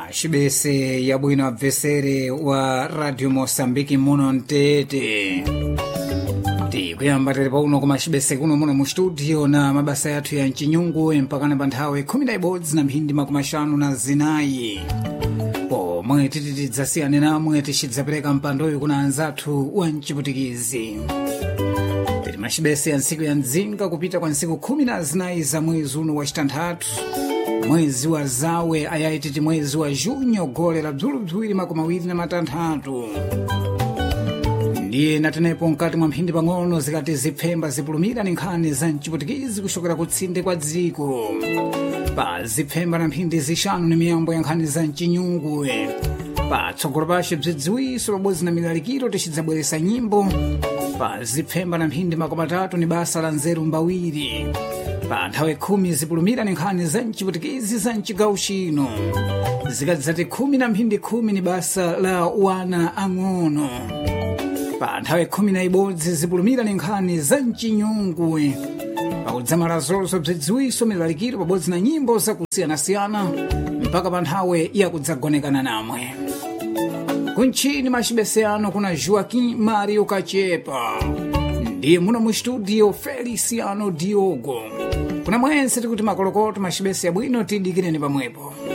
Mashibese ya bwino abvesere wa Radio Mosambiki muno Ntete. Tikuyamba tili pauno ku mashibese kuno muno mu studio na mabasa yathu ya mchinyungu mpakana pa nthawi 11 na mphindi 54 pomwe titidzasiyane namwe tichidzapereka mpandoyo kuna anzathu wa mchiputikizi. Tili mashibese ya ntsiku ya mdzinga kupita kwa ntsiku 14 za mwezi uno wa chitanthatu, mwezi wa zawe ayaititi mwezi wa junyo gole la bzulubzwiri 26. Ndiye natenepo mkati mwa mphindi pang'ono zikati zipfemba zipulumira ni nkhani za mchiputikizi kushokera kutsinde kwa dziko. Pa zipfemba na mphindi zishanu ni miyambo ya nkhani za mchinyungu. Pa tsogolo pashe bzidziwiso lobodzi na milalikiro tichidzabweresa nyimbo. Pa zipfemba na mphindi 3 ni basa la nzeru mbawiri. Pa nthawi 10 zipulumira ni nkhani za mchiputikizi za mchigawo chino. Zikadzati 10 na mphindi 10 ni basa la wana ang'ono. Pa nthawi 11 zipulumira ni nkhani za mchinyungu. Pakudzamala zonse bzidziwiso milalikiro pabodzi na nyimbo zakusiyanasiyana mpaka pa nthawi yakudzagonekana namwe. Kunchini mashibese ano kuna Joaquim Mario Kachepa, ndiye muno mu studio Feliciano Diogo. Kuna mwense tikuti makolokoto mashibese ya bwino tidikireni pamwepo.